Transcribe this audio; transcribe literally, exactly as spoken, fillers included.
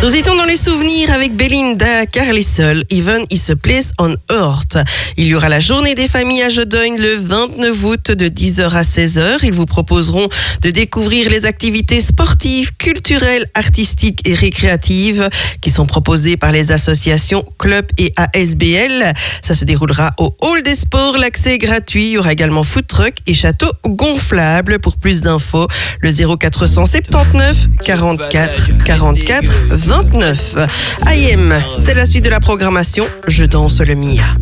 Nous étions dans les souvenirs avec Belinda Carlisle, Even is a Place on Earth. Il y aura la journée des familles à Jodogne le vingt-neuf août de dix heures à seize heures. Ils vous proposeront de découvrir les activités sportives, culturelles, artistiques et récréatives qui sont proposées par les associations Club et A S B L. Ça se déroulera au Hall des Sports. L'accès est gratuit. Il y aura également food truck et château gonflable. Pour plus d'infos, le zéro quatre cent soixante-dix-neuf quarante-quatre quarante-quatre vingt-neuf. I M, c'est la suite de la programmation. Je danse le Mia.